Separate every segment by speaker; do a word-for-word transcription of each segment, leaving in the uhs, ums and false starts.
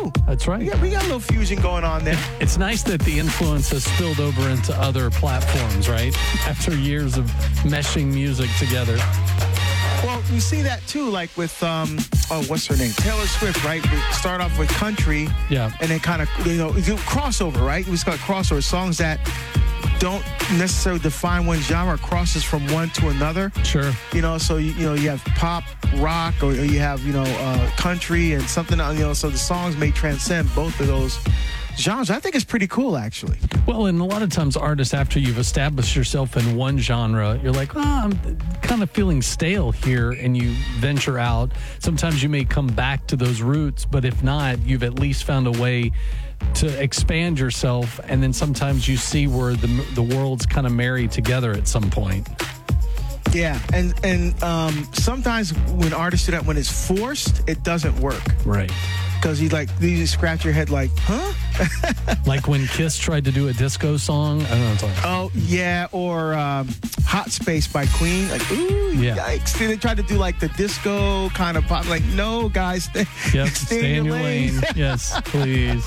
Speaker 1: too.
Speaker 2: That's right.
Speaker 1: Yeah, we got a little fusion going on there.
Speaker 2: It's nice that the influence has spilled over into other platforms, right? After years of meshing music together.
Speaker 1: Well, you see that too, like with, um, oh, what's her name? Taylor Swift, right? We start off with country.
Speaker 2: Yeah.
Speaker 1: And then kind of, you know, do crossover, right? It's got crossover songs that don't necessarily define one genre, crosses from one to another.
Speaker 2: Sure.
Speaker 1: You know, so, you, you know, you have pop, rock, or, or you have, you know, uh, country and something, you know, so the songs may transcend both of those genres. I think it's pretty cool, actually.
Speaker 2: Well, and a lot of times artists, after you've established yourself in one genre, you're like, oh, I'm kind of feeling stale here, and you venture out. Sometimes you may come back to those roots, but if not, you've at least found a way to expand yourself, and then sometimes you see where the the worlds kind of marry together at some point.
Speaker 1: Yeah, and and um, sometimes when artists do that, when it's forced, it doesn't work.
Speaker 2: Right.
Speaker 1: Because you like you just scratch your head like, huh?
Speaker 2: Like when Kiss tried to do a disco song. I don't know what I'm talking about.
Speaker 1: Oh yeah, or um, Hot Space by Queen. Like, ooh,
Speaker 2: Yeah.
Speaker 1: yikes! They tried to do like the disco kind of pop. Like, no, guys, stay,
Speaker 2: Yep,
Speaker 1: stay,
Speaker 2: stay in your lane.
Speaker 1: lane.
Speaker 2: Yes, please.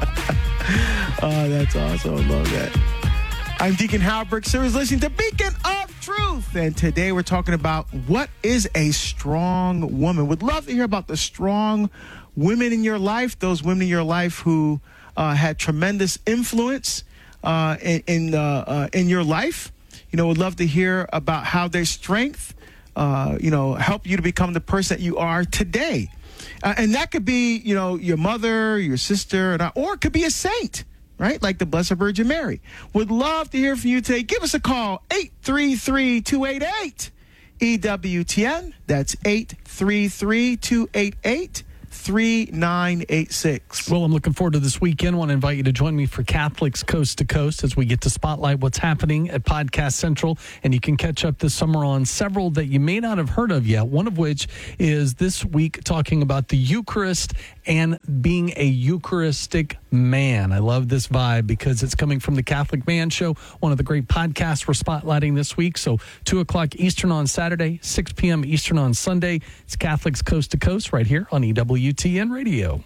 Speaker 1: Oh, that's awesome. I love that. I'm Deacon Howard Burke Series, listening to Beacon of Truth. And today we're talking about what is a strong woman. Would love to hear about the strong women in your life, those women in your life who uh, had tremendous influence uh, in in, uh, uh, in your life. You know, would love to hear about how their strength, uh, you know, help you to become the person that you are today. Uh, and that could be, you know, your mother, your sister, or it could be a saint, right? Like the Blessed Virgin Mary. Would love to hear from you today. Give us a call, eight three three, two eight eight, E W T N. That's eight three three, two eight eight, three nine eight six.
Speaker 2: Well, I'm looking forward to this weekend. I want to invite you to join me for Catholics Coast to Coast as we get to spotlight what's happening at Podcast Central. And you can catch up this summer on several that you may not have heard of yet. One of which is this week talking about the Eucharist and being a Eucharistic man. I love this vibe because it's coming from the Catholic Man Show, one of the great podcasts we're spotlighting this week. So two o'clock Eastern on Saturday, six p.m. Eastern on Sunday. It's Catholics Coast to Coast right here on E W T N Radio.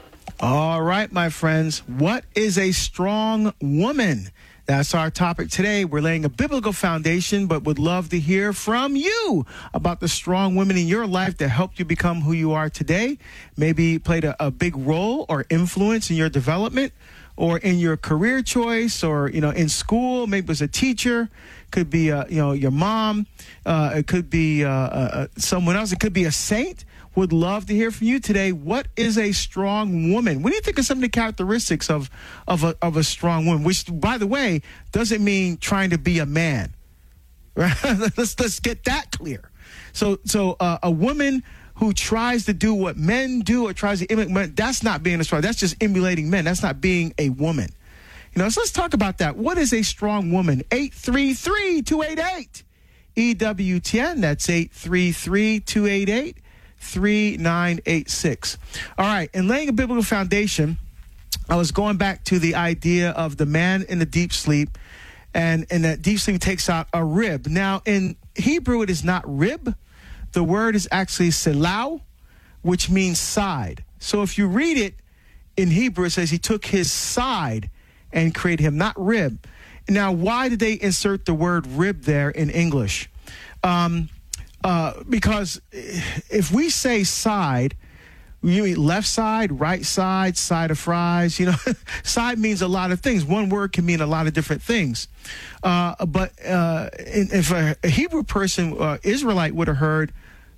Speaker 1: All right, my friends. What is a strong woman? That's our topic today. We're laying a biblical foundation, but would love to hear from you about the strong women in your life that helped you become who you are today. Maybe played a, a big role or influence in your development or in your career choice or, you know, in school. Maybe it was a teacher. Could be, uh, you know, your mom. Uh, it could be uh, uh, someone else. It could be a saint. Would love to hear from you today. What is a strong woman? What do you think of some of the characteristics of of a, of a strong woman? Which, by the way, doesn't mean trying to be a man. Right? let's let's get that clear. So so uh, a woman who tries to do what men do or tries to emulate men, that's not being a strong. That's just emulating men. That's not being a woman. You know. So let's talk about that. What is a strong woman? eight three three, two eight eight, E W T N. That's eight three three, two eight eight, three nine eight six. All right, in laying a biblical foundation, I was going back to the idea of the man in the deep sleep, and, and that deep sleep takes out a rib. Now, in Hebrew, it is not rib. The word is actually selau, which means side. So if you read it in Hebrew, it says he took his side and created him, not rib. Now, why did they insert the word rib there in English? Um... Uh, because if we say side, you mean left side, right side, side of fries, you know, side means a lot of things. One word can mean a lot of different things. Uh, but uh, if a, a Hebrew person, uh, Israelite, would have heard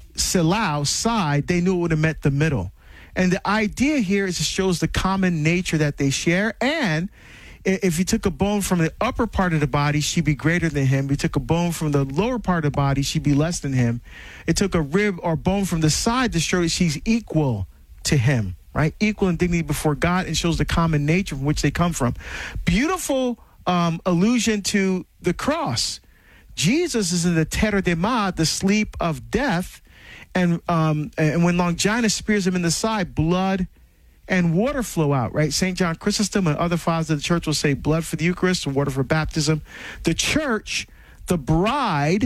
Speaker 1: selau, side, they knew it would have meant the middle. And the idea here is it shows the common nature that they share. And if you took a bone from the upper part of the body, she'd be greater than him. If you took a bone from the lower part of the body, she'd be less than him. It took a rib or bone from the side to show that she's equal to him, right? Equal in dignity before God, and shows the common nature from which they come from. Beautiful um, allusion to the cross. Jesus is in the tetragema, the sleep of death. And, um, and when Longinus spears him in the side, blood and water flow out, right? Saint John Chrysostom and other fathers of the church will say blood for the Eucharist and water for baptism. The church, the bride,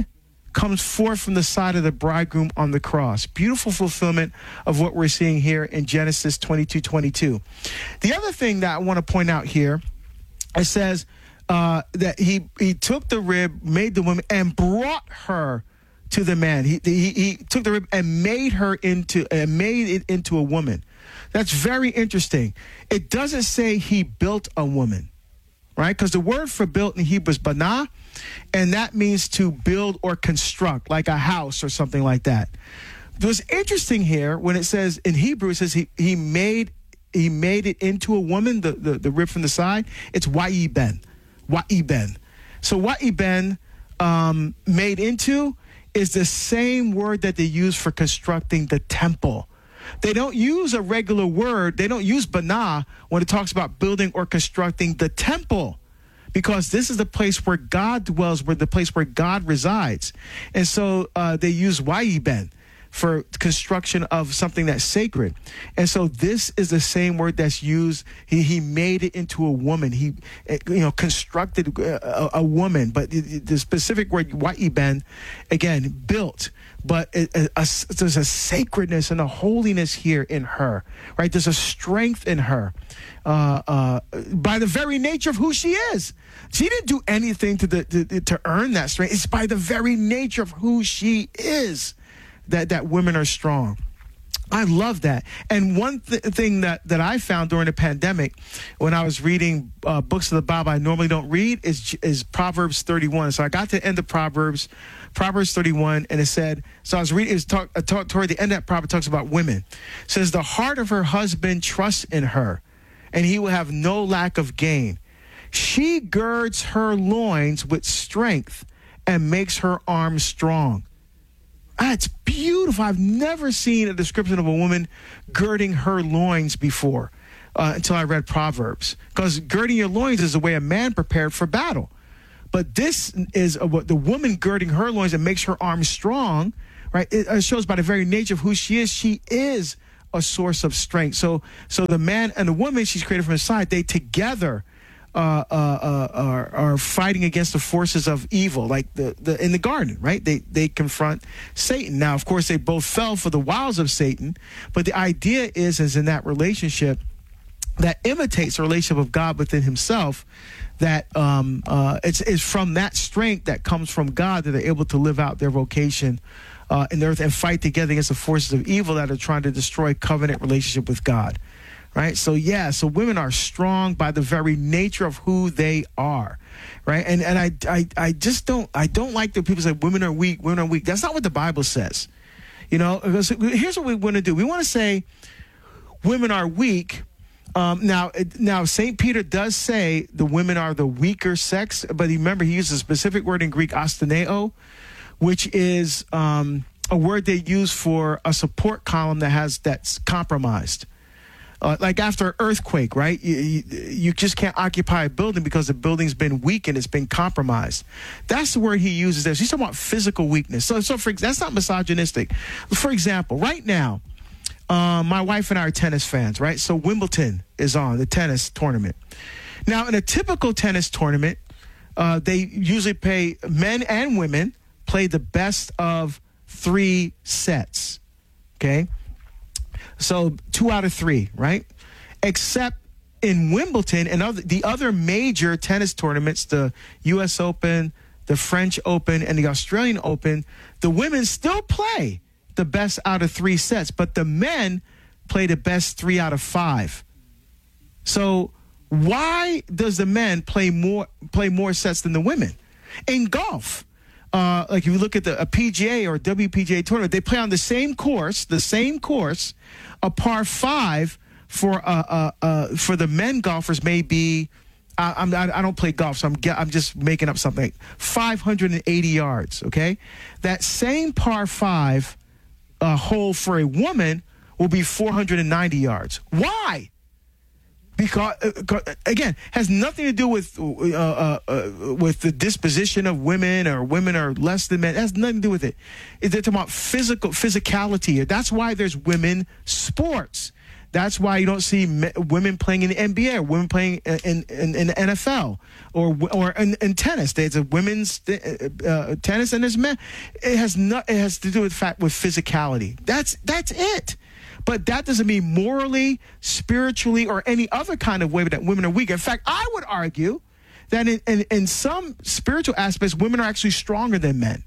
Speaker 1: comes forth from the side of the bridegroom on the cross. Beautiful fulfillment of what we're seeing here in Genesis twenty-two twenty-two. The other thing that I want to point out here, it says uh, that he, he took the rib, made the woman, and brought her to the man. He, he, he took the rib and made her into, and made it into a woman. That's very interesting. It doesn't say he built a woman, right? Because the word for built in Hebrew is banah, and that means to build or construct, like a house or something like that. What's interesting here, when it says in Hebrew, it says he, he made he made it into a woman, the, the, the rib from the side. It's wa'iben, wa'iben. So wa'iben, um, made into, is the same word that they use for constructing the temple. They don't use a regular word. They don't use banah when it talks about building or constructing the temple, because this is the place where God dwells, where the place where God resides. And so uh, they use wa'iben for construction of something that's sacred. And so this is the same word that's used. He, he made it into a woman. He, you know, constructed a, a woman. But the specific word wa'iben, again, built. But it, a, a, there's a sacredness and a holiness here in her, right? There's a strength in her uh, uh, by the very nature of who she is. She didn't do anything to the to, to earn that strength. It's by the very nature of who she is that that women are strong. I love that. And one th- thing that, that I found during the pandemic, when I was reading uh, books of the Bible I normally don't read, is is Proverbs thirty-one. So I got to the end of Proverbs, Proverbs thirty-one, and it said, so I was reading, it was talk, uh, talk, toward the end of that proverb, talks about women. It says, the heart of her husband trusts in her, and he will have no lack of gain. She girds her loins with strength and makes her arms strong. That's beautiful. I've never seen a description of a woman girding her loins before uh, until I read Proverbs. Because girding your loins is the way a man prepared for battle. But this is a, the woman girding her loins and makes her arms strong, right? It, it shows by the very nature of who she is. She is a source of strength. So, so the man and the woman she's created from his side, they together Uh, uh, uh, are, are fighting against the forces of evil, like the, the in the garden, right? They they confront Satan. Now, of course, they both fell for the wiles of Satan, but the idea is, is in that relationship that imitates the relationship of God within himself, that um, uh, it's, it's from that strength that comes from God that they're able to live out their vocation uh, in the earth and fight together against the forces of evil that are trying to destroy covenant relationship with God. Right. So, yeah, so women are strong by the very nature of who they are. Right. And and I, I, I just don't I don't like that people say women are weak. Women are weak. That's not what the Bible says. You know, here's what we want to do. We want to say women are weak. Um, now, now, Saint Peter does say the women are the weaker sex. But remember, he uses a specific word in Greek, astoneo, which is um, a word they use for a support column that has that's compromised. Uh, like after an earthquake, right? You, you, you just can't occupy a building because the building's been weakened, it's been compromised. That's the word he uses there. So he's talking about physical weakness. So, so for, that's not misogynistic. For example, right now, um, my wife and I are tennis fans, right? So Wimbledon is on, the tennis tournament. Now, in a typical tennis tournament, uh, they usually pay men and women play the best of three sets, okay? So two out of three, right? Except in Wimbledon and other, the other major tennis tournaments, the U S Open, the French Open, and the Australian Open, the women still play the best out of three sets, but the men play the best three out of five. So why does the men play more play more sets than the women? In golf, uh, like if you look at the a P G A or W P G A tournament, they play on the same course, the same course. A par five for uh, uh, uh, for the men golfers may be, uh, I'm, I, I don't play golf, so I'm I'm just making up something. five hundred eighty yards. Okay, that same par five uh, hole for a woman will be four hundred ninety yards. Why? Because uh, again, has nothing to do with uh, uh, uh, with the disposition of women or women are less than men. It has nothing to do with it. They're talking about physical physicality. That's why there's women sports. That's why you don't see me, women playing in the N B A, or women playing in, in, in the N F L, or or in, in tennis. There's a women's uh, tennis, and there's men. It has not. It has to do with fact with physicality. That's that's it. But that doesn't mean morally, spiritually, or any other kind of way that women are weak. In fact, I would argue that in, in, in some spiritual aspects, women are actually stronger than men.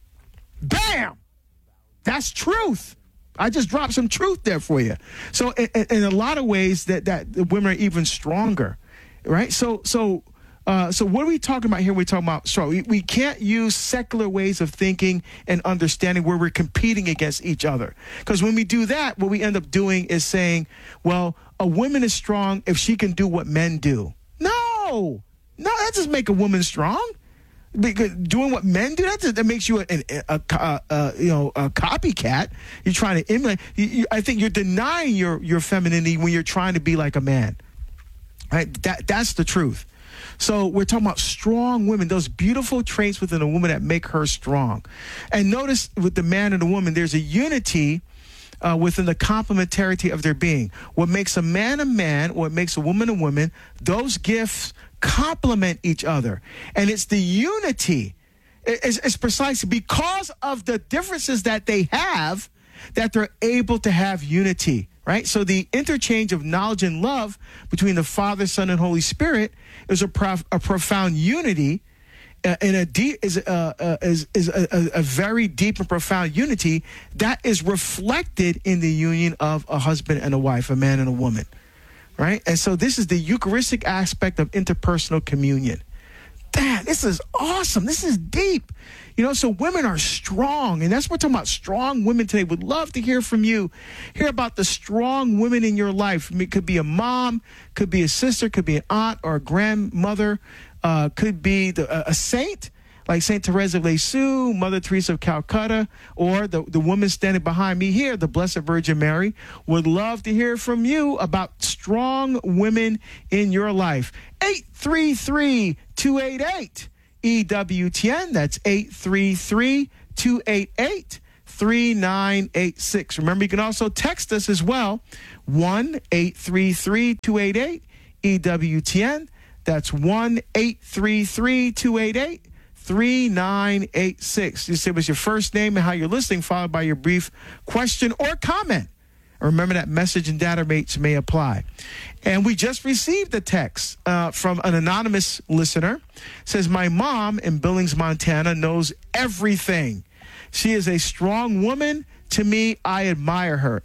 Speaker 1: Bam! That's truth. I just dropped some truth there for you. So in, in a lot of ways, that, that the women are even stronger, right? So so uh, so what are we talking about here? We're talking about strong. We, we can't use secular ways of thinking and understanding where we're competing against each other. Because when we do that, what we end up doing is saying, well, a woman is strong if she can do what men do. No! No, that doesn't make a woman strong. Because doing what men do, that, just, that makes you a, a, a, a, a you know a copycat. You're trying to emulate. You, you, I think you're denying your your femininity when you're trying to be like a man. Right? That that's the truth. So we're talking about strong women, those beautiful traits within a woman that make her strong. And notice with the man and the woman, there's a unity uh, within the complementarity of their being. What makes a man a man, what makes a woman a woman, those gifts complement each other. And it's the unity. It's, it's precisely because of the differences that they have that they're able to have unity, right? So the interchange of knowledge and love between the Father, Son, and Holy Spirit is a, prof, a profound unity, uh, and a deep is uh, uh, is is a, a, a very deep and profound unity that is reflected in the union of a husband and a wife, a man and a woman. Right? And so this is the Eucharistic aspect of interpersonal communion. Dad, this is awesome. This is deep. You know, so women are strong. And that's what we're talking about, strong women today. Would love to hear from you. Hear about the strong women in your life. I mean, it could be a mom, could be a sister, could be an aunt or a grandmother, uh, could be the, a saint, like Saint Teresa of Lisieux, Mother Teresa of Calcutta, or the, the woman standing behind me here, the Blessed Virgin Mary. Would love to hear from you about strong women in your life. eight three three, two eight eight, E W T N. That's eight three three, two eight eight, three nine eight six. Remember, you can also text us as well, one eight three three, two eight eight, E W T N. That's one eight three three, two eight eight, three nine eight six. You say it was your first name and how you're listening, followed by your brief question or comment. And remember that message and data rates may apply. And we just received a text uh, from an anonymous listener. It says, my mom in Billings, Montana knows everything. She is a strong woman. To me, I admire her.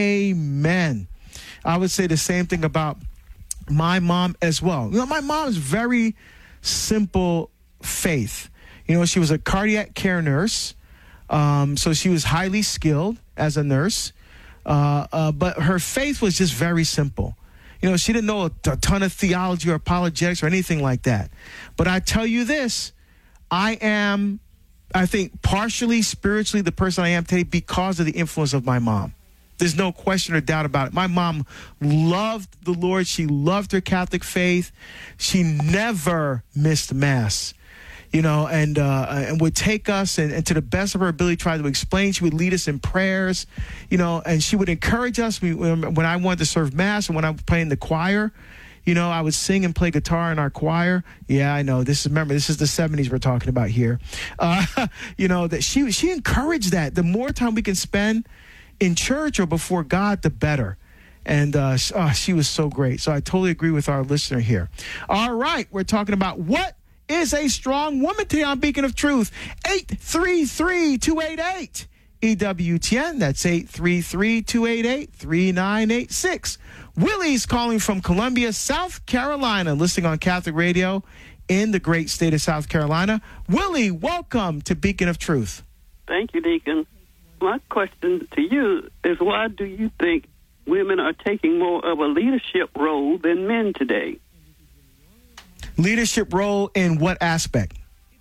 Speaker 1: Amen. I would say the same thing about my mom as well. You know, my mom's very simple faith. You know, she was a cardiac care nurse, um, so she was highly skilled as a nurse, uh, uh, but her faith was just very simple. You know, she didn't know a, a ton of theology or apologetics or anything like that. But I tell you this, I am, I think, partially spiritually the person I am today because of the influence of my mom. There's no question or doubt about it. My mom loved the Lord. She loved her Catholic faith. She never missed Mass. You know, and uh, and would take us and, and to the best of her ability try to explain. She would lead us in prayers, you know, and she would encourage us. We, when I wanted to serve Mass and when I was playing the choir, you know, I would sing and play guitar in our choir. Yeah, I know. This is, remember, this is the seventies we're talking about here. Uh, you know, that she she encouraged that. The more time we can spend in church or before God, the better. And uh, oh, she was so great. So I totally agree with our listener here. All right, we're talking about what is a strong woman today on Beacon of Truth. eight three three, two eight eight, E W T N. That's eight three three, two eight eight, three nine eight six. Willie's calling from Columbia, South Carolina, listening on Catholic Radio in the great state of South Carolina. Willie, welcome to Beacon of Truth.
Speaker 3: Thank you, Deacon. My question to you is, why do you think women are taking more of a leadership role than men today?
Speaker 1: Leadership role in what aspect?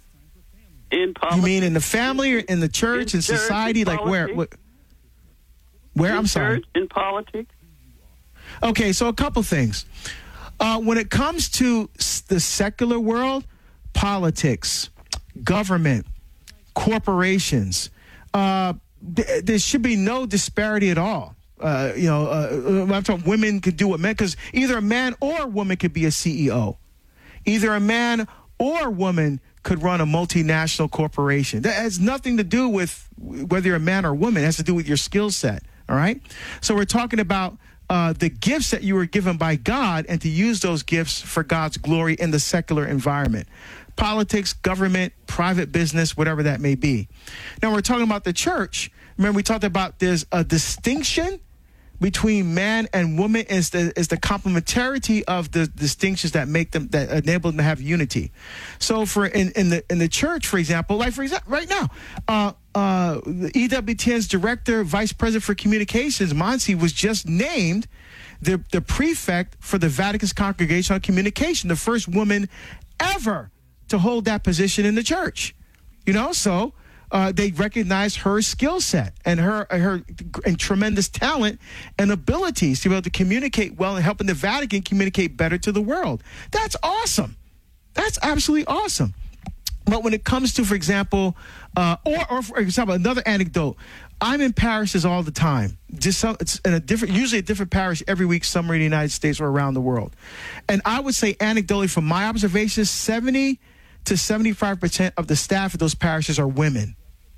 Speaker 3: In politics.
Speaker 1: You mean in the family or in the church, in, in church, society? In like where? Where? where?
Speaker 3: In
Speaker 1: I'm sorry.
Speaker 3: Church, in politics.
Speaker 1: Okay, so a couple things. Uh, when it comes to the secular world, politics, government, corporations, uh, th- there should be no disparity at all. uh, you know, uh, I'm talking women could do what men, because either a man or a woman could be a C E O. Either a man or a woman could run a multinational corporation. That has nothing to do with whether you're a man or a woman. It has to do with your skill set, all right? So we're talking about uh, the gifts that you were given by God and to use those gifts for God's glory in the secular environment. Politics, government, private business, whatever that may be. Now, we're talking about the church. Remember, we talked about there's a distinction between man and woman is the is the complementarity of the distinctions that make them, that enable them to have unity. So for in, in the in the church, for example, like for example, right now, uh, uh, the E W T N's director, vice president for communications, Monsi, was just named the the prefect for the Vatican's Congregation on Communication, the first woman ever to hold that position in the church. You know, so. Uh, they recognize her skill set and her her and tremendous talent and abilities to be able to communicate well and helping the Vatican communicate better to the world. That's awesome. That's absolutely awesome. But when it comes to, for example, uh, or, or for example, another anecdote, I'm in parishes all the time. Just some, it's in a different, usually a different parish every week, somewhere in the United States or around the world. And I would say anecdotally, from my observations, seventy to seventy-five percent of the staff of those parishes are women.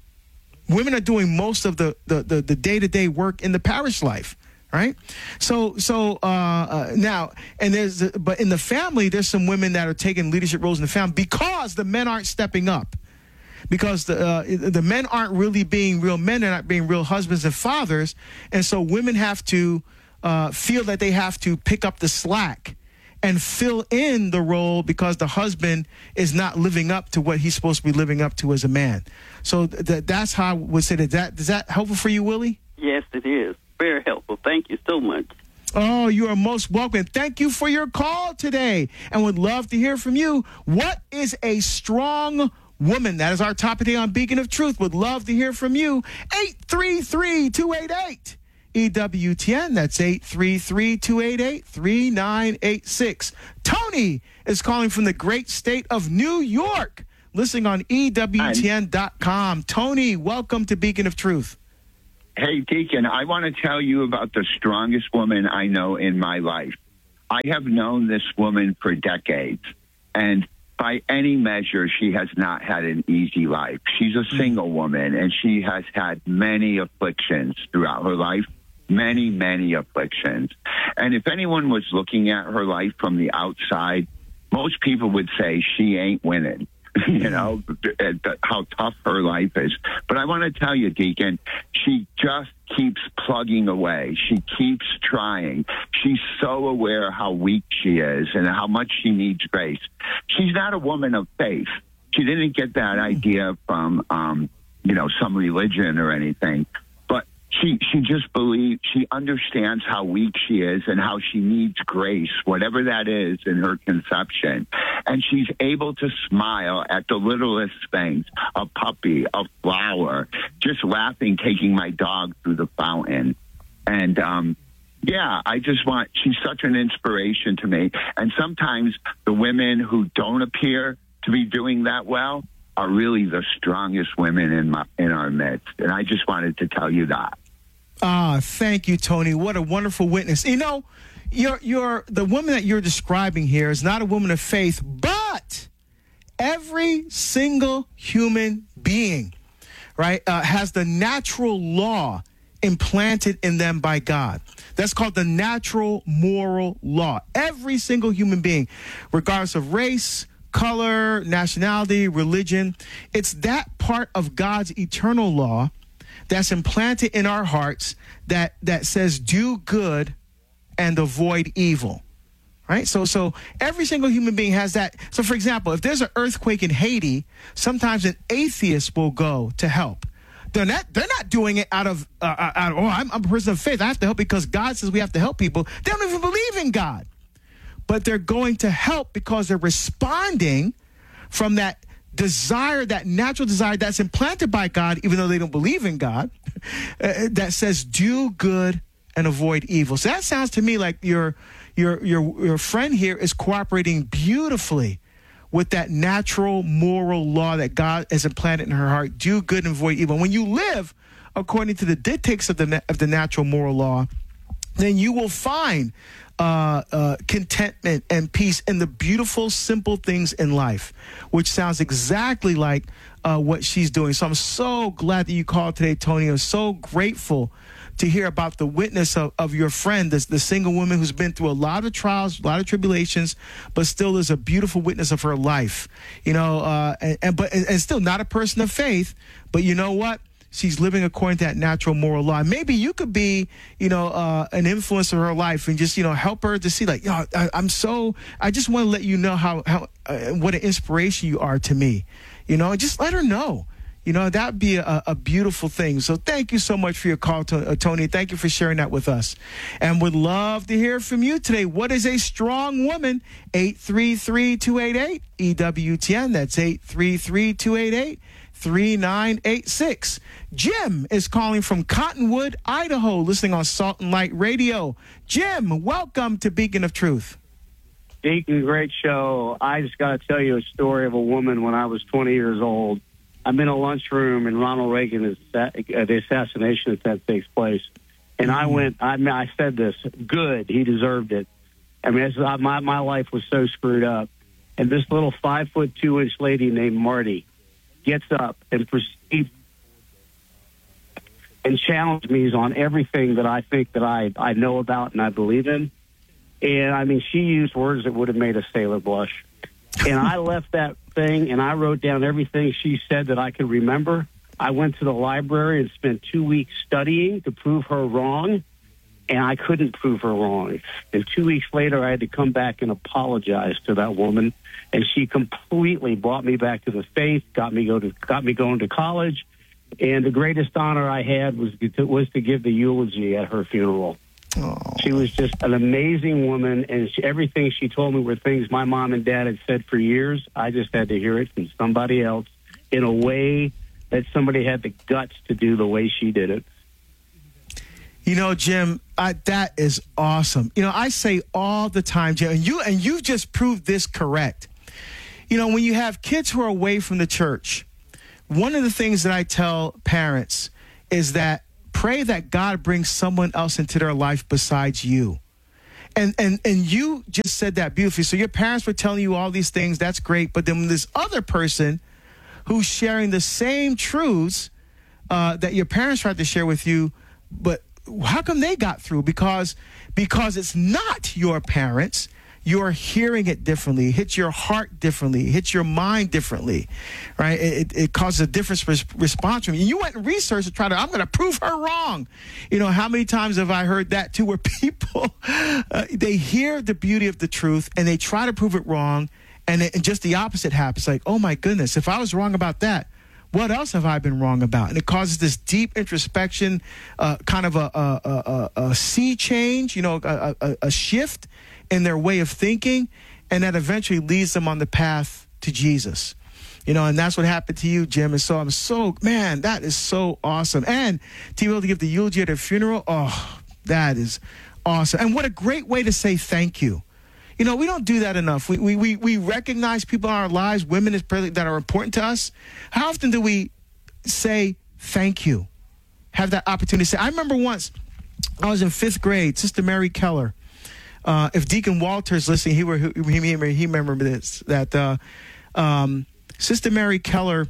Speaker 1: Women are doing most of the, the, the, the day-to-day work in the parish life, right? So so uh, uh, now, and there's, but in the family, there's some women that are taking leadership roles in the family because the men aren't stepping up. Because the uh, the men aren't really being real men, they're not being real husbands and fathers, and so women have to uh, feel that they have to pick up the slack and fill in the role because the husband is not living up to what he's supposed to be living up to as a man. So th- that's how I would say that. that. Is that helpful for you, Willie?
Speaker 3: Yes, it is. Very helpful. Thank you so much.
Speaker 1: Oh, you are most welcome. Thank you for your call today, and would love to hear from you. What is a strong woman? That is our topic today on Beacon of Truth. Would love to hear from you. eight three three, two eight eight E W T N. That's eight three three, two eight eight, three nine eight six. Tony is calling from the great state of New York, listening on E W T N dot com. Tony, welcome to Beacon of Truth.
Speaker 4: Hey, Deacon, I want to tell you about the strongest woman I know in my life. I have known this woman for decades, and by any measure, she has not had an easy life. She's a single woman, and she has had many afflictions throughout her life. Many, many afflictions. And if anyone was looking at her life from the outside, most people would say she ain't winning, you know, how tough her life is. But I want to tell you, Deacon, she just keeps plugging away. She keeps trying. She's so aware how weak she is and how much she needs grace. She's not a woman of faith. She didn't get that idea from, um, you know, some religion or anything. She she just believes, she understands how weak she is and how she needs grace, whatever that is in her conception. And she's able to smile at the littlest things, a puppy, a flower, just laughing, taking my dog through the fountain. And, um, yeah, I just want, she's such an inspiration to me. And sometimes the women who don't appear to be doing that well are really the strongest women in my, in our midst. And I just wanted to tell you that.
Speaker 1: Ah, thank you, Tony. What a wonderful witness. You know, you're, you're, the woman that you're describing here is not a woman of faith, but every single human being, right, uh, has the natural law implanted in them by God. That's called the natural moral law. Every single human being, regardless of race, color, nationality, religion, it's that part of God's eternal law that's implanted in our hearts that that says do good and avoid evil, right? So so every single human being has that. So, for example, if there's an earthquake in Haiti, sometimes an atheist will go to help. They're not, they're not doing it out of, uh, out of oh, I'm, I'm a person of faith. I have to help because God says we have to help people. They don't even believe in God. But they're going to help because they're responding from that desire, that natural desire that's implanted by God, even though they don't believe in God, uh, that says do good and avoid evil. So that sounds to me like your your your your friend here is cooperating beautifully with that natural moral law that God has implanted in her heart. Do good and avoid evil. When you live according to the dictates of the of the natural moral law, then you will find uh, uh, contentment and peace in the beautiful, simple things in life, which sounds exactly like uh, what she's doing. So I'm so glad that you called today, Tony. I'm so grateful to hear about the witness of, of your friend, this, the single woman who's been through a lot of trials, a lot of tribulations, but still is a beautiful witness of her life. You know, uh, and, and but and, and still not a person of faith. But you know what? She's living according to that natural moral law. And maybe you could be, you know, uh, an influence of her life and just, you know, help her to see, like, you know, I, I'm so, I just want to let you know how, how uh, what an inspiration you are to me. You know, just let her know. You know, that would be a, a beautiful thing. So thank you so much for your call, to, uh, Tony. Thank you for sharing that with us. And would love to hear from you today. What is a strong woman? eight three three, two eight eight, E W T N. That's eight three three, two eight eight, three nine eight six. Jim is calling from Cottonwood, Idaho, listening on Salt and Light Radio. Jim, welcome to Beacon of Truth.
Speaker 5: Deacon, great show. I just got to tell you a story of a woman when I was twenty years old. I'm in a lunchroom and Ronald Reagan is uh, the assassination attempt takes place, and I went. I mean, I said this. Good, he deserved it. I mean, it's, uh, my my life was so screwed up, and this little five foot two inch lady named Marty gets up and proceeds and challenges me on everything that I think that I I know about and I believe in. And I mean, she used words that would have made a sailor blush. And I left that thing and I wrote down everything she said that I could remember. I went to the library and spent two weeks studying to prove her wrong, and I couldn't prove her wrong. And two weeks later, I had to come back and apologize to that woman, and she completely brought me back to the faith, got me go to got me going to college, and the greatest honor I had was to, was to give the eulogy at her funeral.
Speaker 1: Oh.
Speaker 5: She was just an amazing woman, and she, everything she told me were things my mom and dad had said for years. I just had to hear it from somebody else in a way that somebody had the guts to do the way she did it.
Speaker 1: You know, Jim, I, that is awesome. You know, I say all the time, Jim, and you and you just proved this correct. You know, when you have kids who are away from the church, one of the things that I tell parents is that pray that God brings someone else into their life besides you. And and and you just said that beautifully. So your parents were telling you all these things. That's great. But then this other person who's sharing the same truths uh, that your parents tried to share with you, but how come they got through? Because because it's not your parents. You're hearing it differently. It hits your heart differently. It hits your mind differently, right? It, it causes a different res- response from you. You went and researched to try to, I'm going to prove her wrong. You know, how many times have I heard that too, where people, uh, they hear the beauty of the truth and they try to prove it wrong, and, it, and just the opposite happens. Like, oh my goodness, if I was wrong about that, what else have I been wrong about? And it causes this deep introspection, uh, kind of a, a, a, a sea change, you know, a, a, a shift in their way of thinking, and that eventually leads them on the path to Jesus. You know, and that's what happened to you, Jim. And so I'm so, man, that is so awesome. And to be able to give the eulogy at a funeral, oh, that is awesome. And what a great way to say thank you. You know, we don't do that enough. We we we, we recognize people in our lives, women that are important to us. How often do we say thank you? Have that opportunity to say. I remember once I was in fifth grade, Sister Mary Keller. Uh, if Deacon Walter's listening, he were he, he, he remembered this, that uh, um, Sister Mary Keller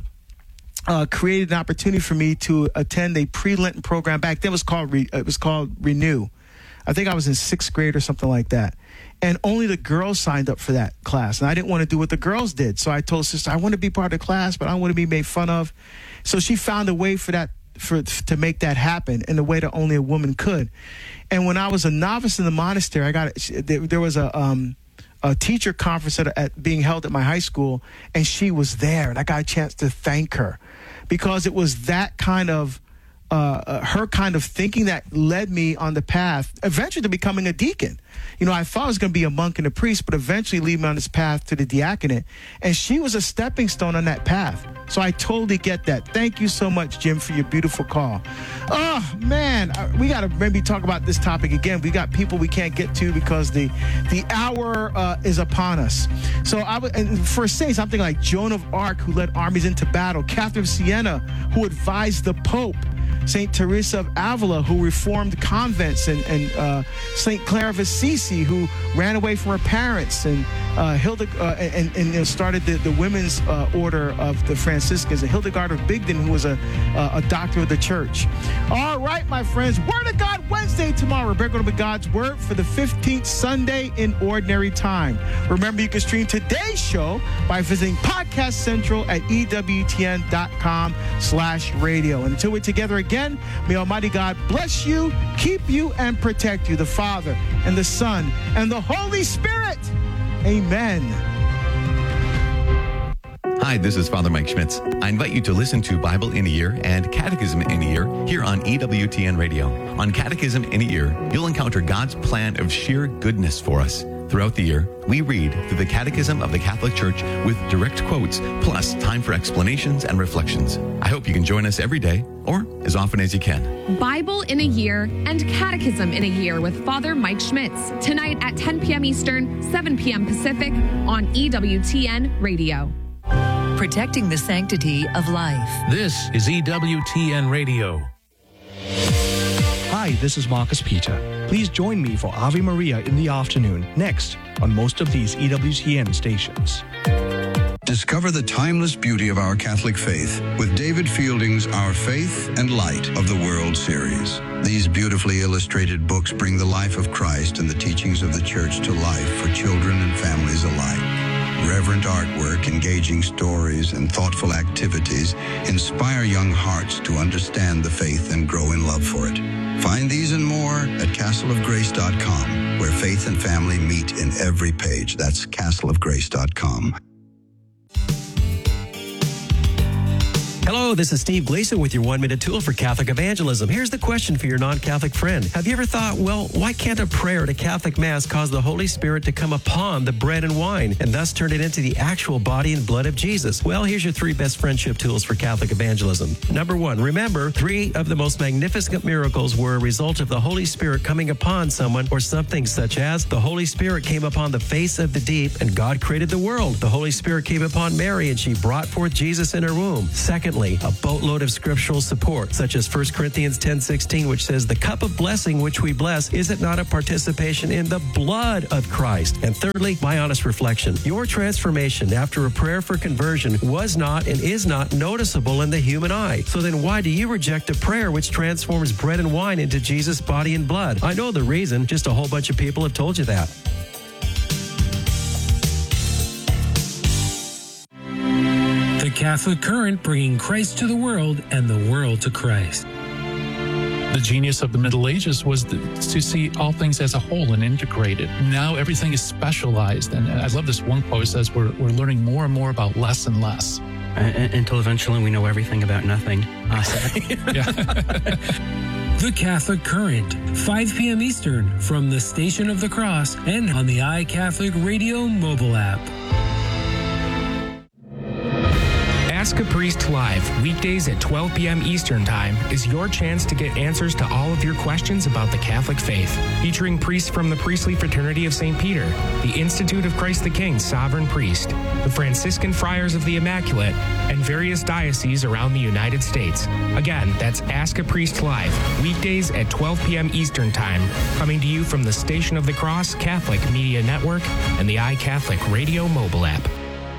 Speaker 1: uh, created an opportunity for me to attend a pre-Lenten program. Back then it was called Re, it was called Renew. I think I was in sixth grade or something like that. And only the girls signed up for that class. And I didn't want to do what the girls did. So I told Sister, I want to be part of the class, but I don't want to be made fun of. So she found a way for that for to make that happen in a way that only a woman could. And when I was a novice in the monastery, I got there, there was a um, a teacher conference at, at being held at my high school, and she was there, and I got a chance to thank her because it was that kind of uh, uh, her kind of thinking that led me on the path eventually to becoming a deacon. You know, I thought I was going to be a monk and a priest, but eventually lead me on this path to the diaconate. And she was a stepping stone on that path. So I totally get that. Thank you so much, Jim, for your beautiful call. Oh, man, we got to maybe talk about this topic again. We got people we can't get to because the the hour uh, is upon us. So I would, and for saints, I'm thinking like Joan of Arc, who led armies into battle, Catherine of Siena, who advised the Pope Saint Teresa of Avila, who reformed convents, and, and uh, Saint Clare of Assisi, who ran away from her parents, and uh, Hilde, uh, and, and, and started the, the women's uh, order of the Franciscans, and Hildegard of Bingen, who was a, a doctor of the church. All right, my friends, Word of God Wednesday tomorrow. We're going to be God's Word for the fifteenth Sunday in Ordinary Time. Remember, you can stream today's show by visiting Podcast Central at E W T N dot com slash radio. And until we're together again, may Almighty God bless you, keep you, and protect you, the Father and the Son and the Holy Spirit. Amen.
Speaker 6: Hi, this is Father Mike Schmitz. I invite you to listen to Bible in a Year and Catechism in a Year here on E W T N Radio. On Catechism in a Year, you'll encounter God's plan of sheer goodness for us. Throughout the year, we read through the Catechism of the Catholic Church with direct quotes, plus time for explanations and reflections. I hope you can join us every day, or as often as you can.
Speaker 7: Bible in a Year and Catechism in a Year with Father Mike Schmitz. Tonight at ten p.m. Eastern, seven p.m. Pacific on E W T N Radio.
Speaker 8: Protecting the sanctity of life.
Speaker 9: This is E W T N Radio.
Speaker 10: Hi, this is Marcus Peter. Please join me for Ave Maria in the afternoon, next on most of these E W T N stations.
Speaker 11: Discover the timeless beauty of our Catholic faith with David Fielding's Our Faith and Light of the World series. These beautifully illustrated books bring the life of Christ and the teachings of the Church to life for children and families alike. Reverent artwork, engaging stories, and thoughtful activities inspire young hearts to understand the faith and grow in love for it. Find these and more at castle of grace dot com, where faith and family meet in every page. That's castle of grace dot com.
Speaker 12: Hello, this is Steve Gleason with your one-minute tool for Catholic evangelism. Here's the question for your non-Catholic friend. Have you ever thought, well, why can't a prayer at a Catholic Mass cause the Holy Spirit to come upon the bread and wine and thus turn it into the actual body and blood of Jesus? Well, here's your three best friendship tools for Catholic evangelism. Number one, remember, three of the most magnificent miracles were a result of the Holy Spirit coming upon someone or something, such as the Holy Spirit came upon the face of the deep and God created the world. The Holy Spirit came upon Mary and she brought forth Jesus in her womb. Secondly, a boatload of scriptural support, such as First Corinthians ten sixteen, which says, the cup of blessing which we bless, is it not a participation in the blood of Christ? And thirdly, my honest reflection. Your transformation after a prayer for conversion was not and is not noticeable in the human eye. So then why do you reject a prayer which transforms bread and wine into Jesus' body and blood? I know the reason. Just a whole bunch of people have told you that.
Speaker 9: The Catholic Current, bringing Christ to the world and the world to Christ.
Speaker 2: The genius of the Middle Ages was the, to see all things as a whole and integrated. Now everything is specialized. And I love this one quote. It says we're, we're learning more and more about less and less.
Speaker 13: Uh, until eventually we know everything about nothing. Uh,
Speaker 9: The Catholic Current, five p.m. Eastern, from the Station of the Cross and on the iCatholic Radio mobile app.
Speaker 14: Ask a Priest Live, weekdays at twelve p.m. Eastern Time, is your chance to get answers to all of your questions about the Catholic faith. Featuring priests from the Priestly Fraternity of Saint Peter, the Institute of Christ the King Sovereign Priest, the Franciscan Friars of the Immaculate, and various dioceses around the United States. Again, that's Ask a Priest Live, weekdays at twelve p.m. Eastern Time, coming to you from the Station of the Cross Catholic Media Network and the iCatholic Radio mobile app.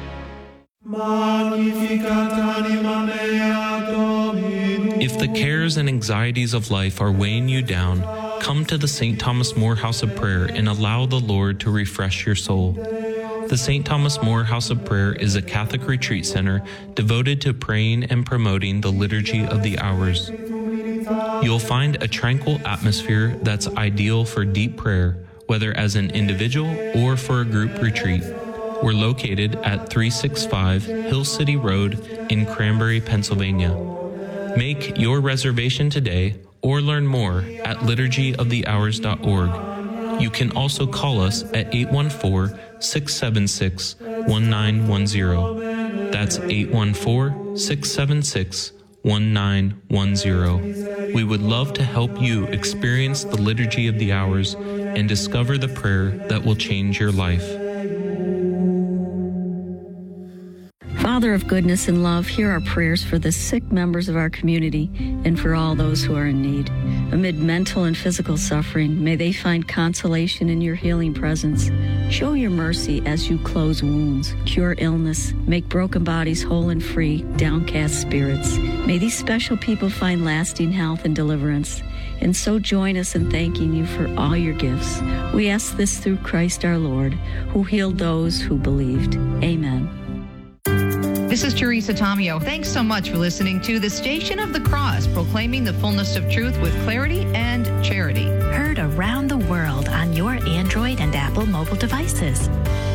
Speaker 15: If the cares and anxieties of life are weighing you down, come to the Saint Thomas More House of Prayer and allow the Lord to refresh your soul. The Saint Thomas More House of Prayer is a Catholic retreat center devoted to praying and promoting the Liturgy of the Hours. You'll find a tranquil atmosphere that's ideal for deep prayer, whether as an individual or for a group retreat. We're located at three sixty-five Hill City Road in Cranberry, Pennsylvania. Make your reservation today or learn more at liturgy of the hours dot org. You can also call us at eight one four, six seven six, one nine one zero. That's eight one four, six seven six, one nine one zero. We would love to help you experience the Liturgy of the Hours and discover the prayer that will change your life.
Speaker 16: Father of goodness and love, hear our prayers for the sick members of our community and for all those who are in need. Amid mental and physical suffering, may they find consolation in your healing presence. Show your mercy as you close wounds, cure illness, make broken bodies whole and free, downcast spirits. May these special people find lasting health and deliverance. And so join us in thanking you for all your gifts. We ask this through Christ our Lord, who healed those who believed. Amen.
Speaker 17: This is Teresa Tomeo. Thanks so much for listening to the Station of the Cross, proclaiming the fullness of truth with clarity and charity.
Speaker 18: Heard around the world on your Android and Apple mobile devices.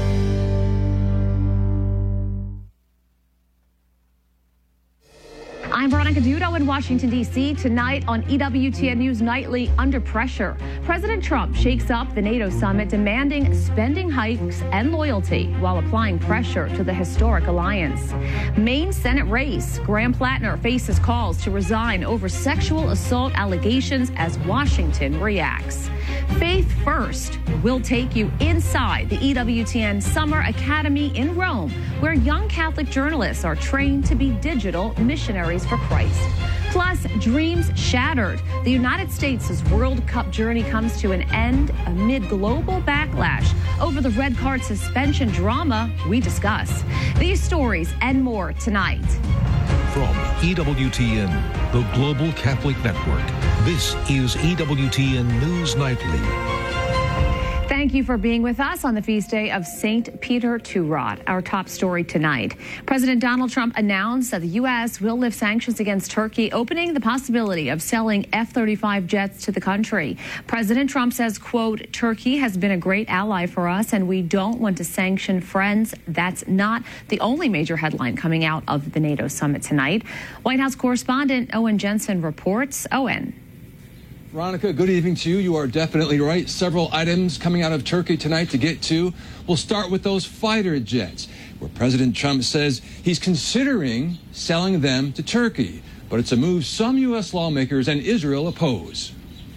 Speaker 7: I'm Veronica Dudo in Washington, D C Tonight on E W T N News Nightly, Under Pressure. President Trump shakes up the NATO summit, demanding spending hikes and loyalty while applying pressure to the historic alliance. Maine Senate race. Graham Plattner faces calls to resign over sexual assault allegations as Washington reacts. Faith First will take you inside the E W T N Summer Academy in Rome, where young Catholic journalists are trained to be digital missionaries for Christ. Plus, dreams shattered. The United States' World Cup journey comes to an end amid global backlash over the red card suspension drama we discuss. These stories and more tonight.
Speaker 19: From E W T N, the Global Catholic Network, this is E W T N News Nightly.
Speaker 7: Thank you for being with us on the feast day of Saint Peter Turot. Our top story tonight. President Donald Trump announced that the U S will lift sanctions against Turkey, opening the possibility of selling F thirty-five jets to the country. President Trump says, quote, Turkey has been a great ally for us and we don't want to sanction friends. That's not the only major headline coming out of the NATO summit tonight. White House correspondent Owen Jensen reports. Owen.
Speaker 20: Veronica, good evening to you. You are definitely right. Several items coming out of Turkey tonight to get to. We'll start with those fighter jets, where President Trump says he's considering selling them to Turkey. But it's a move some U S lawmakers and Israel oppose.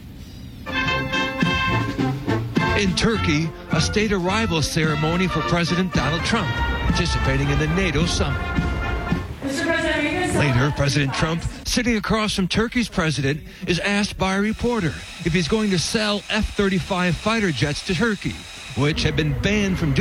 Speaker 21: In Turkey, a state arrival ceremony for President Donald Trump, participating in the NATO summit. Later, President Trump, sitting across from Turkey's president, is asked by a reporter if he's going to sell F thirty-five fighter jets to Turkey, which had been banned from doing